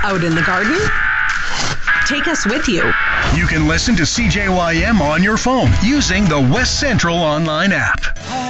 Out in the garden? Take us with you. You can listen to CJYM on your phone using the West Central online app.